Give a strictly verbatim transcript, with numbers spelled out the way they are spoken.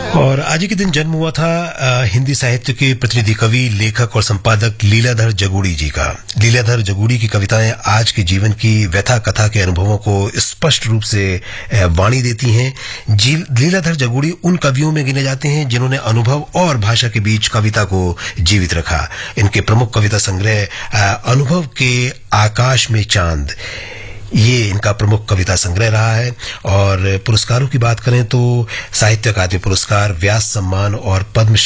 और आज ही के दिन जन्म हुआ था अ, हिंदी साहित्य के प्रतिनिधि कवि, लेखक और संपादक लीलाधर जगूड़ी जी का। लीलाधर जगूड़ी की कविताएं आज के जीवन की व्यथा कथा के अनुभवों को स्पष्ट रूप से अ, वाणी देती हैं। जी लीलाधर जगूड़ी उन कवियों में गिने जाते हैं जिन्होंने अनुभव और भाषा के बीच कविता को जीवित रखा। इनके प्रमुख कविता संग्रह अ, अनुभव के आकाश में चांद, ये इनका प्रमुख कविता संग्रह रहा है। और पुरस्कारों की बात करें तो साहित्य अकादमी पुरस्कार, व्यास सम्मान और पद्मश्री